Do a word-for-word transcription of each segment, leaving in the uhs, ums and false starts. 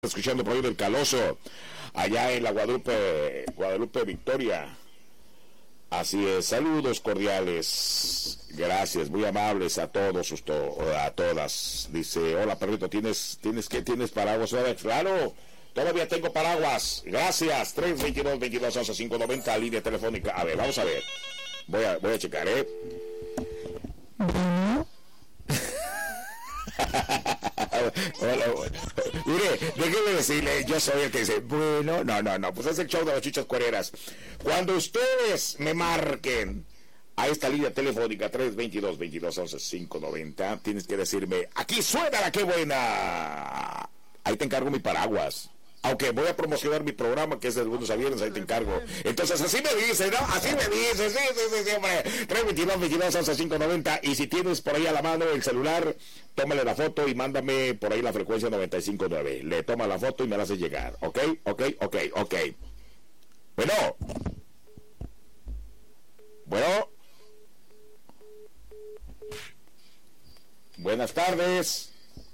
Escuchando por ahí del Caloso, allá en la Guadalupe, Guadalupe Victoria. Así es, saludos cordiales, gracias, muy amables a todos, a todas. Dice, hola perrito, ¿tienes, tienes qué? ¿Tienes paraguas? Claro, todavía tengo paraguas, gracias. Tres veintidós, veintidós, once, cinco noventa, línea telefónica. A ver, vamos a ver, voy a, voy a checar, ¿eh? Hola, hola. Mire, déjeme decirle, yo soy el que dice, bueno, no, no, no, pues es el show de las chuchas cuereras. Cuando ustedes me marquen a esta línea telefónica tres veintidós, veintidós, once, cinco noventa, tienes que decirme, aquí suena la que buena. Ahí te encargo mi paraguas. Aunque voy a promocionar mi programa, que es de lunes a viernes, ahí te encargo. Entonces, así me dice, ¿no? Así me dice, sí, sí, sí, siempre. tres veintidós, veintidós, once, cinco noventa. Y si tienes por ahí a la mano el celular, tómale la foto y mándame por ahí la frecuencia noventa y cinco punto nueve. Le toma la foto y me la hace llegar. ¿Ok? ¿Ok? ¿Ok? ¿Ok? Bueno. Bueno. Buenas tardes.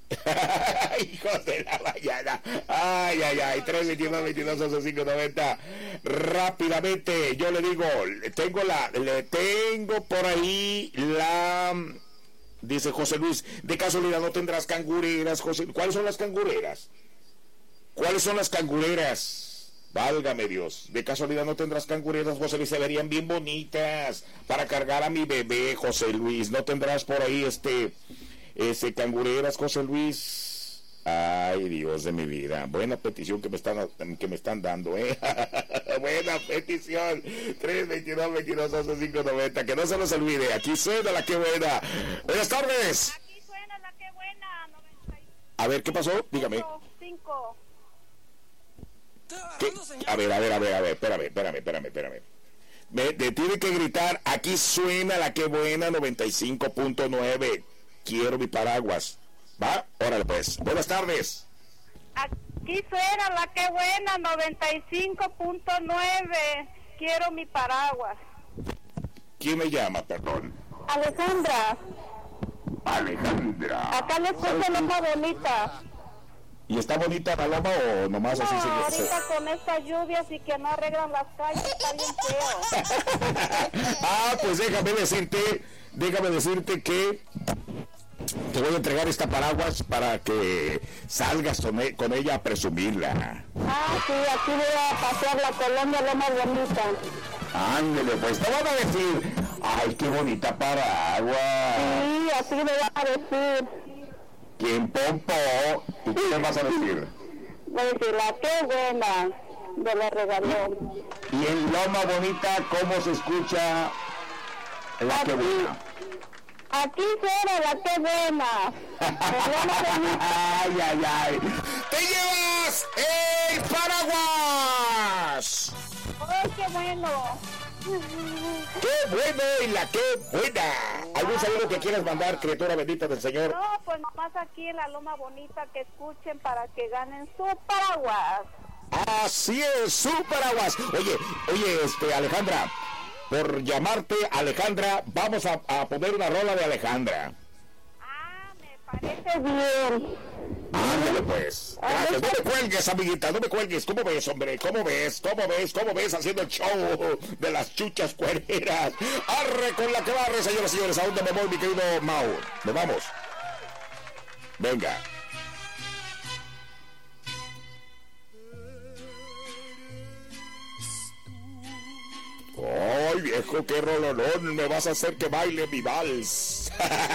Hijos de la mañana. Ay, ay, ay. tres veintidós, veintidós, once, cinco noventa. Rápidamente, yo le digo, tengo la, le tengo por ahí la. Dice José Luis, de casualidad no tendrás cangureras, José. ¿Cuáles son las cangureras? ¿Cuáles son las cangureras? Válgame Dios. De casualidad no tendrás cangureras, José Luis. Se verían bien bonitas para cargar a mi bebé, José Luis. No tendrás por ahí este. Ese cangureras, José Luis. Ay, Dios de mi vida. Buena petición que me están que me están dando, ¿eh? Buena petición. tres veintidós, veintidós, once, cinco noventa. Que no se nos olvide. Aquí suena la que buena. Buenas tardes. Aquí suena la que buena. noventa y cinco. A ver, ¿qué pasó? Dígame. cinco. ¿Qué? A ver, a ver, a ver, a ver. Espérame, espérame, espérame, espérame. Me, me tiene que gritar. Aquí suena la que buena noventa y cinco punto nueve. Quiero mi paraguas. ¿Va? Órale pues. Buenas tardes. Aquí suena la que buena noventa y cinco punto nueve. Quiero mi paraguas. ¿Quién me llama, perdón? Alejandra. Alejandra. Acá le puse loma bonita. ¿Y está bonita la loma o nomás No, así se ahorita con estas lluvias y que no arreglan las calles está bien feo. Ah, pues déjame decirte, déjame decirte que te voy a entregar esta paraguas para que salgas con, e- con ella a presumirla. Ah, sí, aquí voy a pasear la colonia Loma Bonita. Ándale, pues te van a decir, ay, qué bonita paraguas. Sí, así me van a decir. ¿Quién pompó? ¿Y qué le vas a decir? Voy a decir, la que buena de la regaló. Y en Loma Bonita, ¿cómo se escucha la que buena? Aquí suena la que buena. Ay, ay, ay. ¡Te llevas el paraguas! ¡Ay, qué bueno! ¡Qué bueno y la que buena! ¿Algún saludo que quieras mandar, criatura bendita del Señor? No, pues nomás aquí en la Loma Bonita que escuchen para que ganen su paraguas. Así es, su paraguas. Oye, oye, este, Alejandra, por llamarte Alejandra, vamos a, a poner una rola de Alejandra. Ah, me parece bien. Ándale pues. Gracias. No me cuelgues, amiguita, no me cuelgues. ¿Cómo ves, hombre? ¿Cómo ves? ¿Cómo ves? ¿Cómo ves haciendo el show de las chuchas cuereras? Arre con la que barre, señoras y señores. ¿A dónde me voy, mi querido Mau? Nos vamos. Venga. Ay, viejo, qué rololón. Me vas a hacer que baile mi vals.